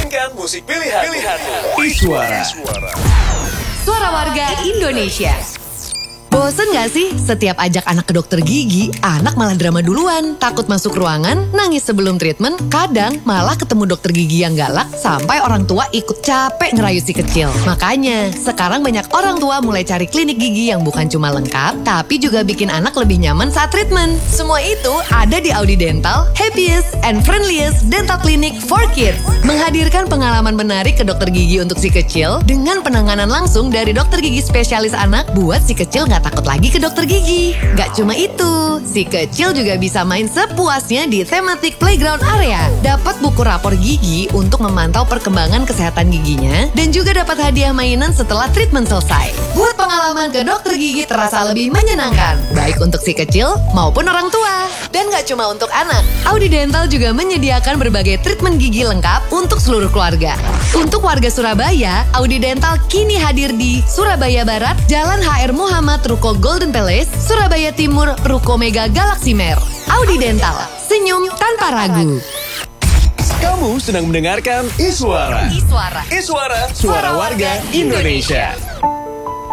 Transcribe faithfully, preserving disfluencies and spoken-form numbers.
Mainkan musik pilihan. Pilihanmu. Iswara. Suara Warga Indonesia. Bosen gak sih setiap ajak anak ke dokter gigi, anak malah drama duluan, takut masuk ruangan, nangis sebelum treatment, kadang malah ketemu dokter gigi yang galak sampai orang tua ikut capek ngerayu si kecil. Makanya sekarang banyak orang tua mulai cari klinik gigi yang bukan cuma lengkap, tapi juga bikin anak lebih nyaman saat treatment. Semua itu ada di Audi Dental, happiest and friendliest dental clinic for kids. Menghadirkan pengalaman menarik ke dokter gigi untuk si kecil dengan penanganan langsung dari dokter gigi spesialis anak buat si kecil gak takut lagi ke dokter gigi. Gak cuma itu, si kecil juga bisa main sepuasnya di thematic playground area. Dapat buku rapor gigi untuk memantau perkembangan kesehatan giginya dan juga dapat hadiah mainan setelah treatment selesai. Buat pengalaman ke dokter gigi terasa lebih menyenangkan, baik untuk si kecil maupun orang tua. Dan gak cuma untuk anak, Audi Dental juga menyediakan berbagai treatment gigi lengkap untuk seluruh keluarga. Untuk warga Surabaya, Audi Dental kini hadir di Surabaya Barat, Jalan H R Muhammad, Ruko Golden Palace, Surabaya Timur, Ruko Mega Galaxy Mer. Audi Dental, senyum tanpa ragu. Kamu sedang mendengarkan Iswara. Iswara. Iswara, suara warga Indonesia.